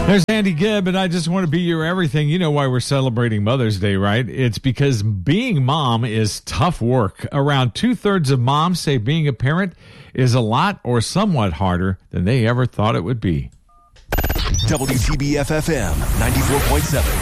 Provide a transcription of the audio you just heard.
There's Andy Gibb, and I just want to be your everything. You know why we're celebrating Mother's Day, right? It's because being mom is tough work. Around 2/3 of moms say being a parent is a lot or somewhat harder than they ever thought it would be. WTBF FM 94.7.